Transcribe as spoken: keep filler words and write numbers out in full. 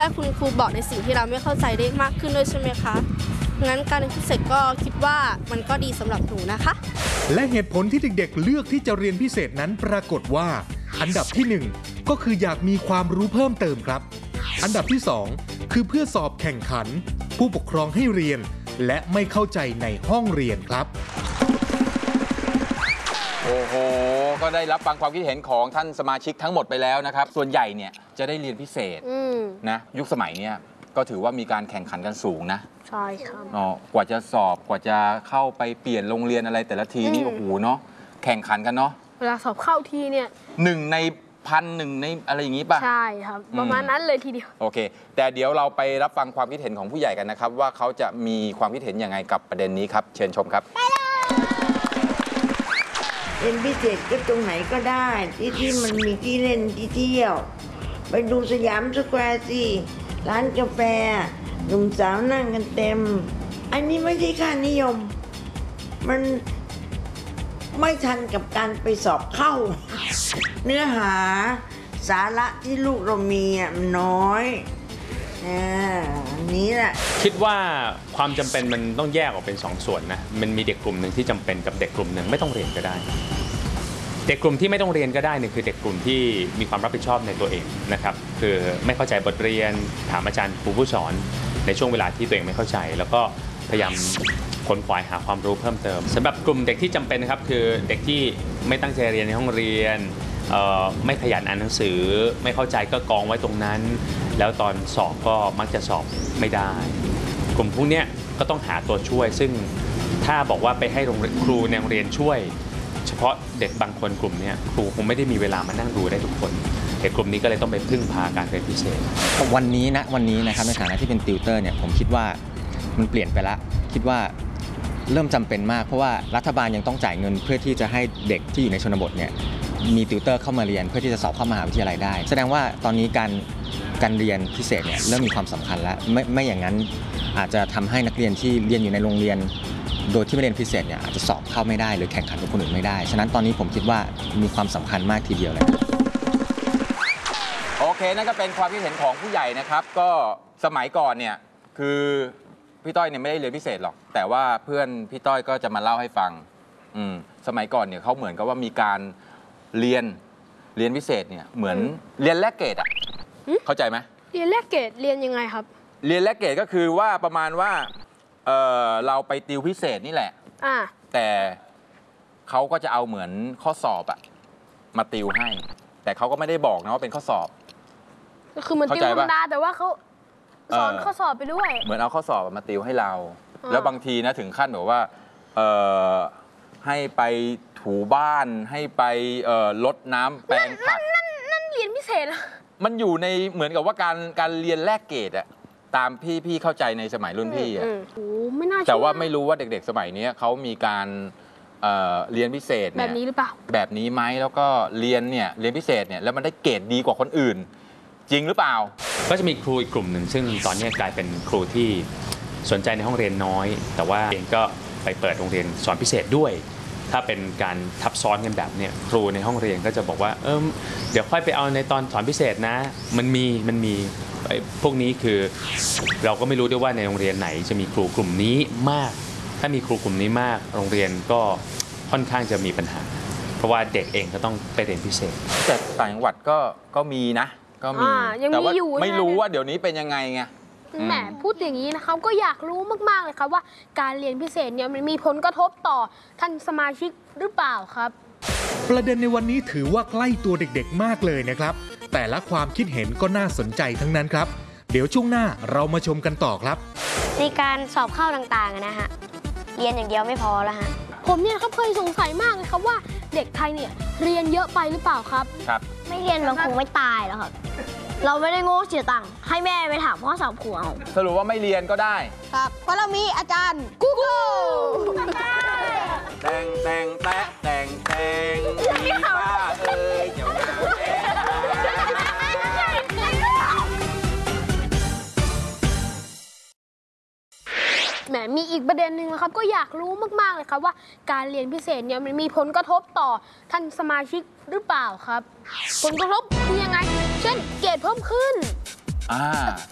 ได้คุณครูบอกในสิ่งที่เราไม่เข้าใจได้มากขึ้นด้วยใช่ไหมคะงั้นการเรียนพิเศษก็คิดว่ามันก็ดีสำหรับหนูนะคะและเหตุผลที่เด็กๆเลือกที่จะเรียนพิเศษนั้นปรากฏว่าอันดับที่หนึ่งก็คืออยากมีความรู้เพิ่มเติมครับอันดับที่สองคือเพื่อสอบแข่งขันผู้ปกครองให้เรียนและไม่เข้าใจในห้องเรียนครับโอ้โหก็ได้รับฟังความคิดเห็นของท่านสมาชิกทั้งหมดไปแล้วนะครับส่วนใหญ่เนี่ยจะได้เรียนพิเศษนะยุคสมัยเนี้ยก็ถือว่ามีการแข่งขันกันสูงนะใช่ครับอ๋อกว่าจะสอบกว่าจะเข้าไปเปลี่ยนโรงเรียนอะไรแต่ละทีนี่โอ้โหเนาะแข่งขันกันเนาะเวลาสอบเข้าทีเนี่ยหนึ่งในพันหนึ่งในอะไรอย่างนี้ป่ะใช่ครับประมาณนั้นเลยทีเดียวโอเคแต่เดี๋ยวเราไปรับฟังความคิดเห็นของผู้ใหญ่กันนะครับว่าเขาจะมีความคิดเห็นยังไงกับประเด็นนี้ครับเชิญชมครับเรียนพิเศษก็ตรงไหนก็ได้ที่ที่มันมีที่เล่นที่เที่ยวไปดูสยามสแควร์สิร้านกาแฟหนุ่มสาวนั่งกันเต็มอันนี้ไม่ใช่ค่านิยมมันไม่ทันกับการไปสอบเข้าเนื้อหาสาระที่ลูกเรามีมันน้อยอันนี้แหละคิดว่าความจำเป็นมันต้องแยกออกเป็นสองส่วนนะมันมีเด็กกลุ่มหนึ่งที่จำเป็นกับเด็กกลุ่มหนึ่งไม่ต้องเรียนก็ได้เด็กกลุ่มที่ไม่ต้องเรียนก็ได้เนี่ยคือเด็กกลุ่มที่มีความรับผิดชอบในตัวเองนะครับคือไม่เข้าใจบทเรียนถามอาจารย์ครูผู้สอนในช่วงเวลาที่ตัวเองไม่เข้าใจแล้วก็พยายามค้นคว้าหาความรู้เพิ่มเติมสำหรับกลุ่มเด็กที่จำเป็นนะครับคือเด็กที่ไม่ตั้งใจเรียนในห้องเรียนไม่ขยันอ่านหนังสือไม่เข้าใจก็กองไว้ตรงนั้นแล้วตอนสอบก็มักจะสอบไม่ได้กลุ่มพวกนี้ก็ต้องหาตัวช่วยซึ่งถ้าบอกว่าไปให้โรงเรียนครูในโรงเรียนช่วยเฉพาะเด็กบางคนกลุ่มนี้ครูคงไม่ได้มีเวลามานั่งดูได้ทุกคนเด็กกลุ่มนี้ก็เลยต้องไปพึ่งพาการเรียนพิเศษวันนี้นะวันนี้นะครับในฐานะที่เป็นติวเตอร์เนี่ยผมคิดว่ามันเปลี่ยนไปละคิดว่าเริ่มจำเป็นมากเพราะว่ารัฐบาลยังต้องจ่ายเงินเพื่อที่จะให้เด็กที่อยู่ในชนบทเนี่ยมีติวเตอร์เข้ามาเรียนเพื่อที่จะสอบเข้ามหาวิทยาลัยได้แสดงว่าตอนนี้การการเรียนพิเศษเนี่ยเริ่มมีความสำคัญแล้วไม่ไม่อย่างนั้นอาจจะทำให้นักเรียนที่เรียนอยู่ในโรงเรียนโดยที่ไม่เรียนพิเศษเนี่ยอาจจะสอบเข้าไม่ได้หรือแข่งขันกับคนอื่นไม่ได้ฉะนั้นตอนนี้ผมคิดว่ามีความสำคัญมากทีเดียวเลยโอเคนั่นก็เป็นความคิดเห็นของผู้ใหญ่นะครับก็สมัยก่อนเนี่ยคือพี่ต้อยเนี่ยไม่ได้เรียนพิเศษหรอกแต่ว่าเพื่อนพี่ต้อยก็จะมาเล่าให้ฟังอืมสมัยก่อนเนี่ยเขาเหมือนกับว่ามีการเรียนเรียนพิเศษเนี่ยเหมือนเรียนแลกเกรดอ่ะเข้าใจไหมเรียนแลกเกรดเรียนยังไงครับเรียนแลกเกรดก็คือว่าประมาณว่าเออเราไปติวพิเศษนี่แหละอ่าแต่เขาก็จะเอาเหมือนข้อสอบอะมาติวให้แต่เขาก็ไม่ได้บอกนะว่าเป็นข้อสอบก็คือเหมือนติวธรรมดาแต่ว่าเขาสอนข้อสอบไปด้วยเหมือนเอาข้อสอบมาติวให้เราแล้วบางทีนะถึงขั้นแบบว่าเออให้ไปถูบ้านให้ไปลดน้ำแปลงผักนั่นนั่นเรียนพิเศษอะมันอยู่ในเหมือนกับว่าการการเรียนแลกเกรดอะตามพี่พี่เข้าใจในสมัยรุ่นพี่อะแต่ว่าไม่รู้ว่าเด็กๆสมัยนี้เขามีการเอ่อเรียนพิเศษแบบนี้หรือเปล่าแบบนี้ไหมแล้วก็เรียนเนี่ยเรียนพิเศษเนี่ยแล้วมันได้เกรดดีกว่าคนอื่นจริงหรือเปล่าก็จะมีครูอีกกลุ่มหนึ่งซึ่งตอนนี้กลายเป็นครูที่สนใจในห้องเรียนน้อยแต่ว่าเองก็ไปเปิดโรงเรียนสอนพิเศษด้วยถ้าเป็นการทับซ้อนกันแบบเนี่ยครูในห้องเรียนก็จะบอกว่าเออเดี๋ยวค่อยไปเอาในตอนสอนพิเศษนะมันมีมันมีพวกนี้คือเราก็ไม่รู้ด้วยว่าในโรงเรียนไหนจะมีครูกลุ่มนี้มากถ้ามีครูกลุ่มนี้มากโรงเรียนก็ค่อนข้างจะมีปัญหาเพราะว่าเด็กเองก็ต้องไปเรียนพิเศษแต่ต่างจังหวัดก็ก็มีนะก็มีแต่ว่าไม่รู้ว่าเดี๋ยวนี้เป็นยังไงไงแหมพูดอย่างนี้นะครับก็อยากรู้มากๆเลยครับว่าการเรียนพิเศษเนี่ยมันมีผลกระทบต่อท่านสมาชิกหรือเปล่าครับประเด็นในวันนี้ถือว่าใกล้ตัวเด็กๆมากเลยนะครับแต่ละความคิดเห็นก็น่าสนใจทั้งนั้นครับเดี๋ยวช่วงหน้าเรามาชมกันต่อครับในการสอบเข้าต่างๆนะฮะเรียนอย่างเดียวไม่พอแล้วฮะผมเนี่ยครับเคยสงสัยมากเลยครับว่าเด็กไทยเนี่ยเรียนเยอะไปหรือเปล่าครับครับไม่เรียนมันคงไม่ตายแล้วครับเราไม่ได้โง่เสียตังค์ให้แม่ไปถามพ่อสาวผัวเอาสรุปว่าไม่เรียนก็ได้ครับเพราะเรามีอาจารย์ Google แต่งแต่งแตะแต่งแต่งมีป้าเอ้ยเจ้าหน้าแหมมีอีกประเด็นหนึ่งนะครับก็อยากรู้มากๆเลยครับว่าการเรียนพิเศษเนี่ยมันมีผลกระทบต่อท่านสมาชิกหรือเปล่าครับผลกระทบคือยังไงเช่นเกรดเพิ่มขึ้นอ่า